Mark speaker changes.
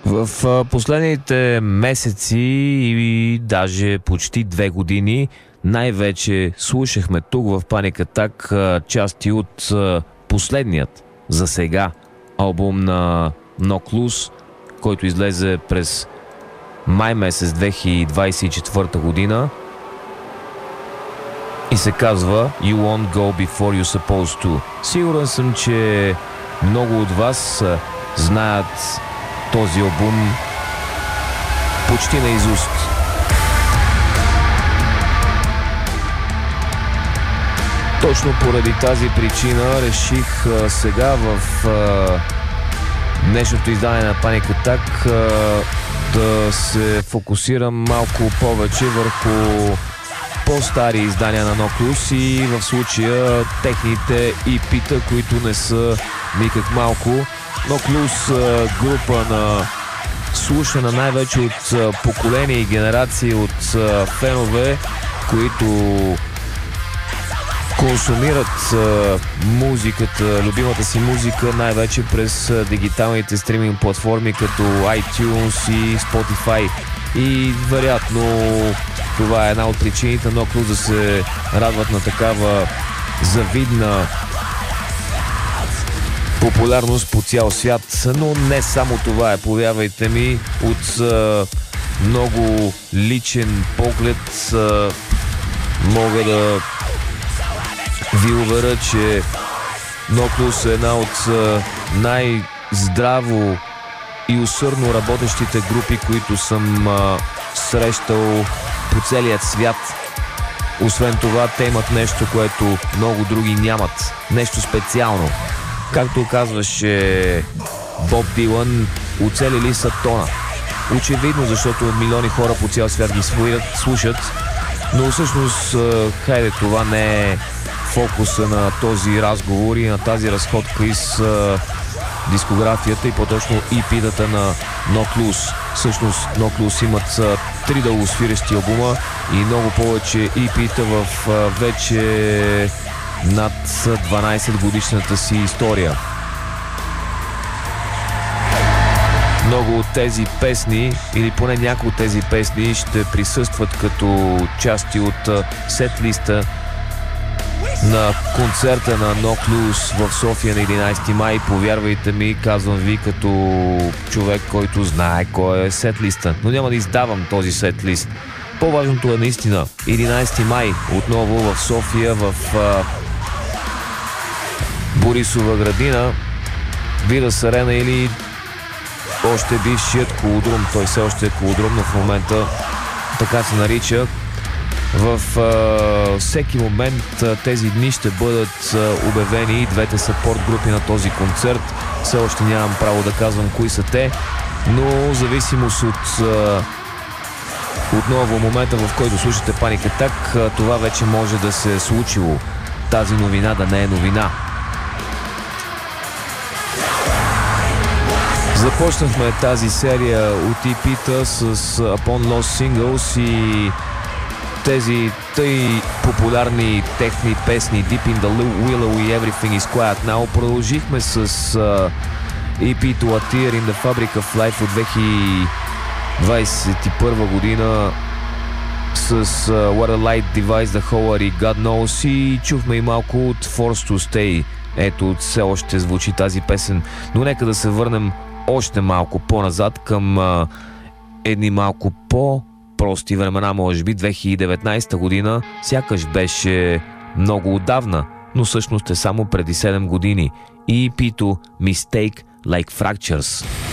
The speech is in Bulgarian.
Speaker 1: В последните месеци и даже почти 2 години най-вече слушахме тук в Panic Attack части от последният за сега албум на No Clues, който излезе през май месец 2024 година и се казва You Won't Go Before You're Supposed To. Сигурен съм, че много от вас знаят този албум почти наизуст. Точно поради тази причина реших сега в днешното издание на Panic Attack да се фокусирам малко повече върху по-стари издания на No Clues и в случая техните EP-та, които не са никак малко. No Clues група на слушана най-вече от поколения и генерации от фенове, които консумират музиката, любимата си музика най-вече през дигиталните стриминг платформи като iTunes и Spotify. И вероятно това е една от причините No Clues да се радват на такава завидна популярност по цял свят. Но не само това е, повярвайте ми, от много личен поглед мога да ви уверя, че No Clues е една от най-здраво и усърдно работещите групи, които съм срещал по целият свят. Освен това, те имат нещо, което много други нямат. Нещо специално. Както казваше Боб Дилан, оцелили са тона. Очевидно, защото милиони хора по цял свят ги слушат, но всъщност, хайде, това не е фокуса на този разговор и на тази разходка из дискографията и по-точно EP-тата на No Clues. Всъщност No Clues имат 3 дългосвирещи албума и много повече EP-та в вече над 12 годишната си история. Много от тези песни, или поне някои от тези песни, ще присъстват като части от сет-листа на концерта на No Clues в София на 11 май. Повярвайте ми, казвам ви като човек, който знае кой е сет-листа. Но няма да издавам този сет-лист. По-важното е наистина 11 май отново в София, в Борисова градина, Вирас Арена или още бившият Колодрум. Той все още е Колодрум, но в момента така се нарича. В всеки момент тези дни ще бъдат обявени и двете съпорт групи на този концерт. Все още нямам право да казвам кои са те, но в зависимост от отново момента, в който слушате Panic Attack, това вече може да се е случило. Тази новина да не е новина. Започнахме тази серия от EP-та с Upon Lost Singles и тези тъй популярни техни песни Deep in the Willow и Everything is Quiet Now. Продължихме с EP-то A Tear in the Fabric of Life от 2021 година с What a Light Divides the Whole и God Knows и чухме и малко от Forced to Stay. Ето, все още звучи тази песен, но нека да се върнем още малко по-назад към едни малко по-прости времена, може би 2019 година, сякаш беше много отдавна, но всъщност е само преди 7 години. И EP-то Mistake Like Fractures.